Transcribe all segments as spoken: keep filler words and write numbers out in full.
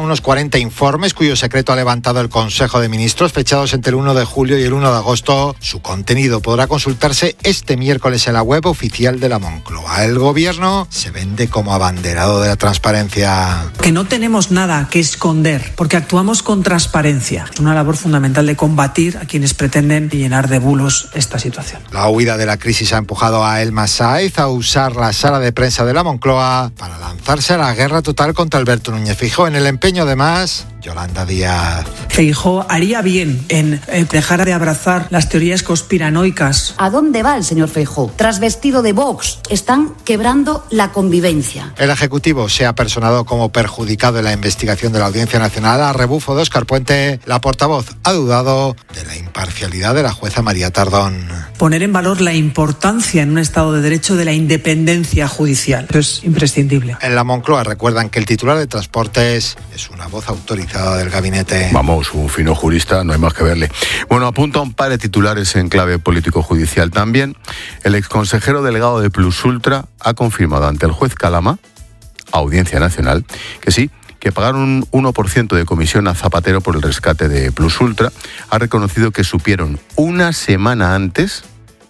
Son unos cuarenta informes cuyo secreto ha levantado el Consejo de Ministros, fechados entre el uno de julio y el uno de agosto. Su contenido podrá consultarse este miércoles en la web oficial de la Moncloa. El gobierno se vende como abanderado de la transparencia. Que no tenemos nada que esconder, porque actuamos con transparencia. Es una labor fundamental de combatir a quienes pretenden llenar de bulos esta situación. La huida de la crisis ha empujado a Elma Sáez a usar la sala de prensa de la Moncloa para lanzarse a la guerra total contra Alberto Núñez Feijóo. En el empeño, además, Yolanda Díaz. Feijóo haría bien en eh, dejar de abrazar las teorías conspiranoicas. ¿A dónde va el señor Feijóo? Trasvestido de Vox, están quebrando la convivencia. El Ejecutivo se ha personado como perjudicado en la investigación de la Audiencia Nacional. A rebufo de Óscar Puente, la portavoz ha dudado de la imparcialidad de la jueza María Tardón. Poner en valor la importancia en un Estado de Derecho de la independencia judicial. Eso es imprescindible. En la Moncloa recuerdan que el titular de Transportes es una voz autorizada del gabinete. Vamos, un fino jurista, no hay más que verle. Bueno, apunta un par de titulares en clave político-judicial también. El exconsejero delegado de Plus Ultra ha confirmado ante el juez Calama, Audiencia Nacional, que sí, que pagaron un uno por ciento de comisión a Zapatero por el rescate de Plus Ultra. Ha reconocido que supieron una semana antes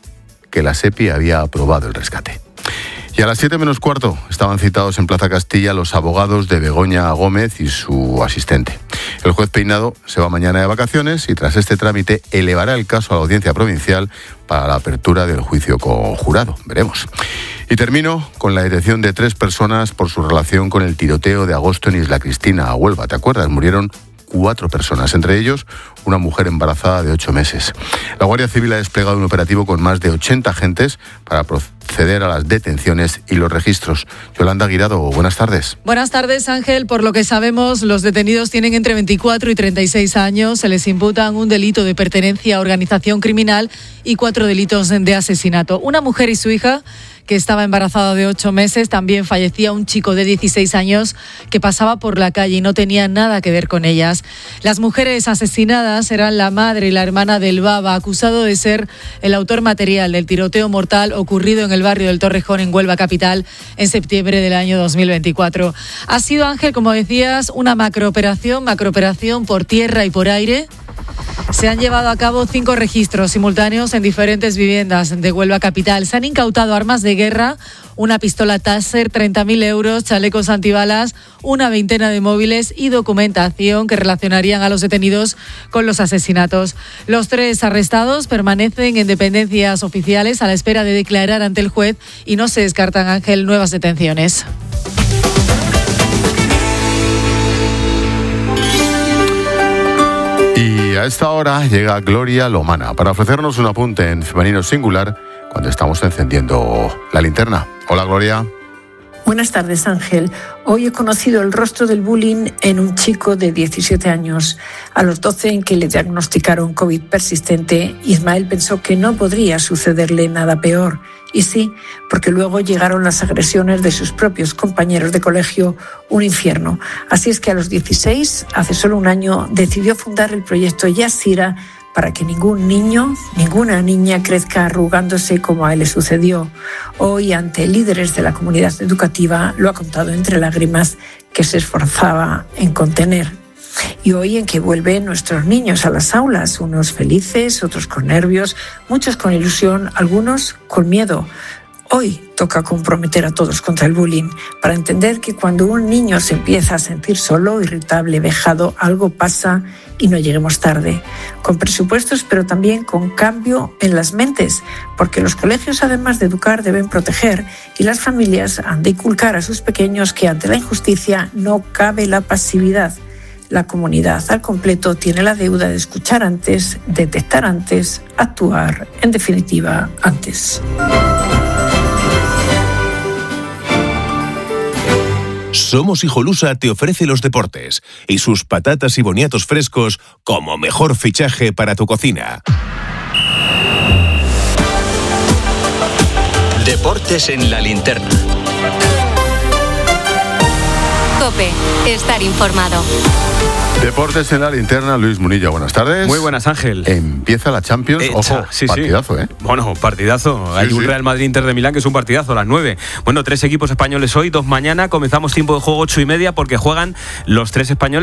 que la SEPI había aprobado el rescate. Y a las siete menos cuarto estaban citados en Plaza Castilla los abogados de Begoña Gómez y su asistente. El juez Peinado se va mañana de vacaciones y tras este trámite elevará el caso a la Audiencia Provincial para la apertura del juicio con jurado. Veremos. Y termino con la detención de tres personas por su relación con el tiroteo de agosto en Isla Cristina, a Huelva. ¿Te acuerdas? Murieron cuatro personas, entre ellos una mujer embarazada de ocho meses. La Guardia Civil ha desplegado un operativo con más de ochenta agentes para proceder a las detenciones y los registros. Yolanda Guirado, buenas tardes. Buenas tardes, Ángel. Por lo que sabemos, los detenidos tienen entre veinticuatro y treinta y seis años. Se les imputan un delito de pertenencia a organización criminal y cuatro delitos de asesinato. Una mujer y su hija, que estaba embarazada de ocho meses, también fallecía un chico de dieciséis años que pasaba por la calle y no tenía nada que ver con ellas. Las mujeres asesinadas eran la madre y la hermana del Baba, acusado de ser el autor material del tiroteo mortal ocurrido en el barrio del Torrejón, en Huelva capital, en septiembre del año dos mil veinticuatro. Ha sido, Ángel, como decías, una macrooperación, macrooperación por tierra y por aire. Se han llevado a cabo cinco registros simultáneos en diferentes viviendas de Huelva capital. Se han incautado armas de guerra, una pistola Taser, treinta mil euros, chalecos antibalas, una veintena de móviles y documentación que relacionarían a los detenidos con los asesinatos. Los tres arrestados permanecen en dependencias oficiales a la espera de declarar ante el juez y no se descartan, Ángel, nuevas detenciones. Y a esta hora llega Gloria Lomana para ofrecernos un apunte en femenino singular cuando estamos encendiendo la linterna. Hola, Gloria. Buenas tardes, Ángel. Hoy he conocido el rostro del bullying en un chico de diecisiete años. A los doce, en que le diagnosticaron COVID persistente, Ismael pensó que no podría sucederle nada peor. Y sí, porque luego llegaron las agresiones de sus propios compañeros de colegio, un infierno. Así es que a los dieciséis, hace solo un año, decidió fundar el proyecto Yasira para que ningún niño, ninguna niña crezca arrugándose como a él le sucedió. Hoy, ante líderes de la comunidad educativa, lo ha contado entre lágrimas que se esforzaba en contener. Y hoy, en que vuelven nuestros niños a las aulas, unos felices, otros con nervios, muchos con ilusión, algunos con miedo. Hoy toca comprometer a todos contra el bullying, para entender que cuando un niño se empieza a sentir solo, irritable, vejado, algo pasa y no lleguemos tarde. Con presupuestos, pero también con cambio en las mentes, porque los colegios, además de educar, deben proteger, y las familias han de inculcar a sus pequeños que ante la injusticia no cabe la pasividad. La comunidad al completo tiene la deuda de escuchar antes, detectar antes, actuar, en definitiva, antes. Somos Hijolusa te ofrece los deportes y sus patatas y boniatos frescos como mejor fichaje para tu cocina. Deportes en la linterna. COPE, estar informado. Deportes en la linterna, Luis Munilla, buenas tardes. Muy buenas, Ángel. Empieza la Champions, Hecha, ojo, sí, partidazo, sí. ¿eh? Bueno, partidazo. Sí, Hay un sí. Real Madrid-Inter de Milán que es un partidazo a las nueve. Bueno, tres equipos españoles hoy, dos mañana. Comenzamos tiempo de juego ocho y media porque juegan los tres españoles